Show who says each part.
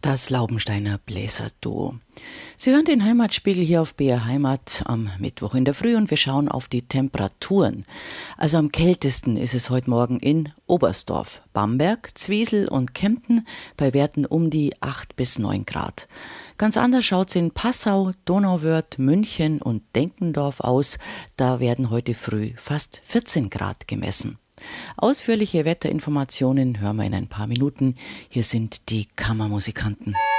Speaker 1: Das Laubensteiner Bläserduo. Sie hören den Heimatspiegel hier auf BR Heimat am Mittwoch in der Früh und wir schauen auf die Temperaturen. Also am kältesten ist es heute Morgen in Oberstdorf, Bamberg, Zwiesel und Kempten bei Werten um die 8 bis 9 Grad. Ganz anders schaut es in Passau, Donauwörth, München und Denkendorf aus. Da werden heute früh fast 14 Grad gemessen. Ausführliche Wetterinformationen hören wir in ein paar Minuten. Hier sind die Kammermusikanten.